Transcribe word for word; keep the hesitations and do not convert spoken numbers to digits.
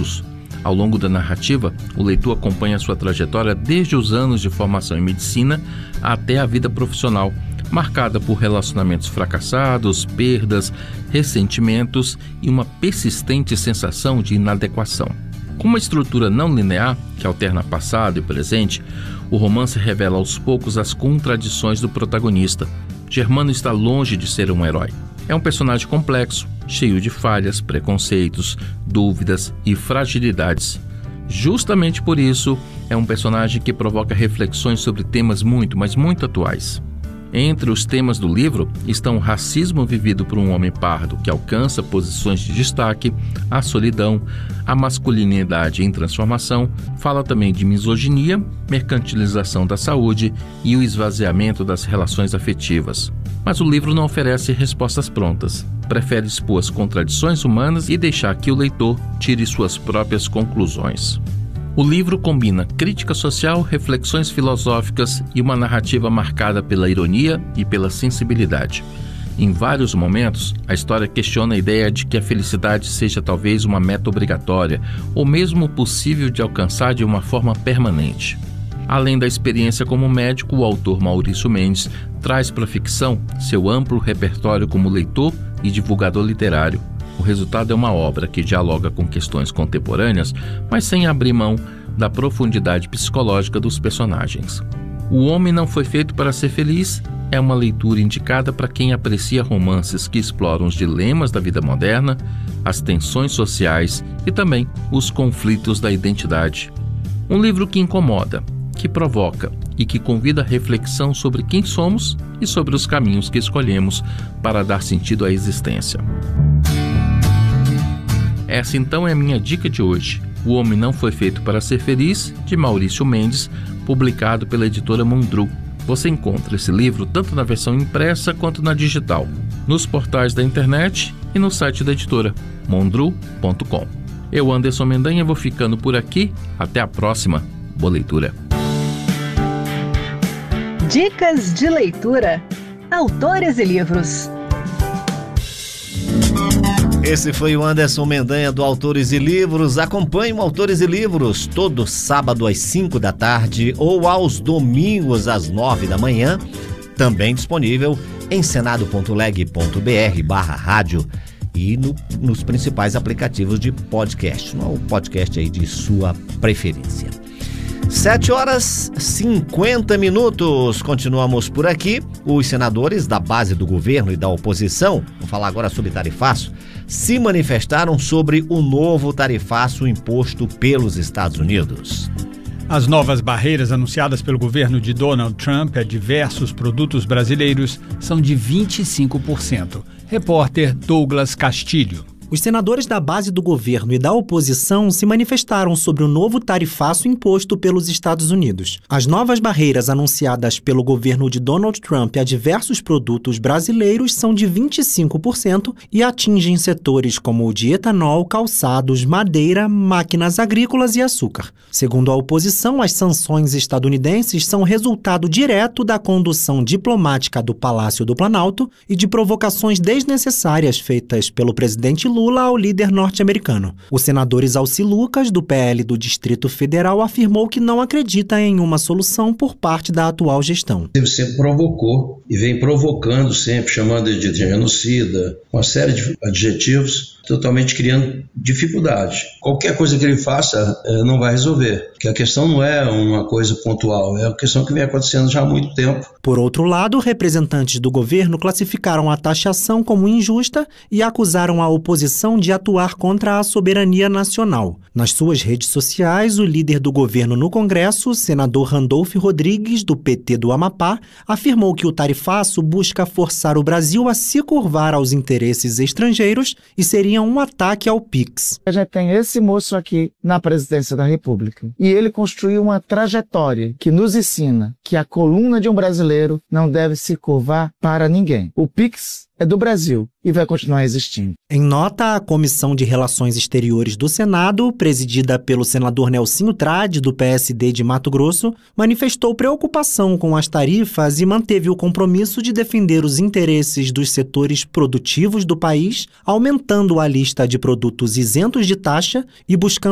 estudos. Ao longo da narrativa, o leitor acompanha sua trajetória desde os anos de formação em medicina até a vida profissional, marcada por relacionamentos fracassados, perdas, ressentimentos e uma persistente sensação de inadequação. Com uma estrutura não linear, que alterna passado e presente, o romance revela aos poucos as contradições do protagonista. Germano está longe de ser um herói. É um personagem complexo, cheio de falhas, preconceitos, dúvidas e fragilidades. Justamente por isso, é um personagem que provoca reflexões sobre temas muito, mas muito atuais. Entre os temas do livro estão o racismo vivido por um homem pardo que alcança posições de destaque, a solidão, a masculinidade em transformação, fala também de misoginia, mercantilização da saúde e o esvaziamento das relações afetivas. Mas o livro não oferece respostas prontas. Prefere expor as contradições humanas e deixar que o leitor tire suas próprias conclusões. O livro combina crítica social, reflexões filosóficas e uma narrativa marcada pela ironia e pela sensibilidade. Em vários momentos, a história questiona a ideia de que a felicidade seja talvez uma meta obrigatória ou mesmo possível de alcançar de uma forma permanente. Além da experiência como médico, o autor Maurício Mendes traz para a ficção seu amplo repertório como leitor e divulgador literário. O resultado é uma obra que dialoga com questões contemporâneas, mas sem abrir mão da profundidade psicológica dos personagens. O Homem Não Foi Feito para Ser Feliz é uma leitura indicada para quem aprecia romances que exploram os dilemas da vida moderna, as tensões sociais e também os conflitos da identidade. Um livro que incomoda, que provoca e que convida a reflexão sobre quem somos e sobre os caminhos que escolhemos para dar sentido à existência. Essa então é a minha dica de hoje. O Homem Não Foi Feito para Ser Feliz, de Maurício Mendes, publicado pela editora Mondru. Você encontra esse livro tanto na versão impressa quanto na digital, nos portais da internet e no site da editora, mondru ponto com. Eu, Anderson Mendanha, vou ficando por aqui. Até a próxima. Boa leitura. Dicas de leitura. Autores e livros. Esse foi o Anderson Mendanha do Autores e Livros. Acompanhe o Autores e Livros todo sábado às cinco da tarde ou aos domingos às nove da manhã. Também disponível em senado ponto leg ponto br barra rádio e no, nos principais aplicativos de podcast. No podcast aí de sua preferência. sete horas e cinquenta minutos. Continuamos por aqui. Os senadores da base do governo e da oposição, vou falar agora sobre tarifaço, se manifestaram sobre o novo tarifaço imposto pelos Estados Unidos. As novas barreiras anunciadas pelo governo de Donald Trump a diversos produtos brasileiros são de vinte e cinco por cento. Repórter Douglas Castilho. Os senadores da base do governo e da oposição se manifestaram sobre o novo tarifaço imposto pelos Estados Unidos. As novas barreiras anunciadas pelo governo de Donald Trump a diversos produtos brasileiros são de vinte e cinco por cento e atingem setores como o de etanol, calçados, madeira, máquinas agrícolas e açúcar. Segundo a oposição, as sanções estadunidenses são resultado direto da condução diplomática do Palácio do Planalto e de provocações desnecessárias feitas pelo presidente Lula Lula ao líder norte-americano. O senador Isalci Lucas, do P L do Distrito Federal, afirmou que não acredita em uma solução por parte da atual gestão. Ele sempre provocou e vem provocando sempre, chamando ele de genocida, uma série de adjetivos, totalmente criando dificuldade. Qualquer coisa que ele faça não vai resolver, porque a questão não é uma coisa pontual, é uma questão que vem acontecendo já há muito tempo. Por outro lado, representantes do governo classificaram a taxação como injusta e acusaram a oposição de atuar contra a soberania nacional. Nas suas redes sociais, o líder do governo no Congresso, o senador Randolfo Rodrigues, do P T do Amapá, afirmou que o tarifaço busca forçar o Brasil a se curvar aos interesses estrangeiros e seria um ataque ao Pix. A gente tem esse moço aqui na presidência da República e ele construiu uma trajetória que nos ensina que a coluna de um brasileiro não deve se curvar para ninguém. O Pix é do Brasil e vai continuar existindo. Em nota, a Comissão de Relações Exteriores do Senado, presidida pelo senador Nelsinho Trade, do P S D de Mato Grosso, manifestou preocupação com as tarifas e manteve o compromisso de defender os interesses dos setores produtivos do país, aumentando a lista de produtos isentos de taxa e buscando